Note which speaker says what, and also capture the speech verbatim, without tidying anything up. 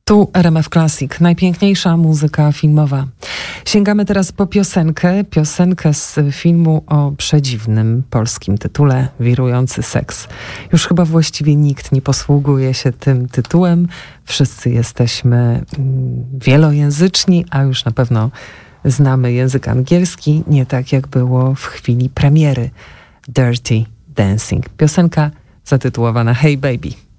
Speaker 1: Tu R M F Classic, najpiękniejsza muzyka filmowa. Sięgamy teraz po piosenkę, piosenkę z filmu o przedziwnym polskim tytule Wirujący seks. Już chyba właściwie nikt nie posługuje się tym tytułem. Wszyscy jesteśmy wielojęzyczni, a już na pewno znamy język angielski, nie tak jak było w chwili premiery Dirty Dancing. Piosenka zatytułowana Hey Baby.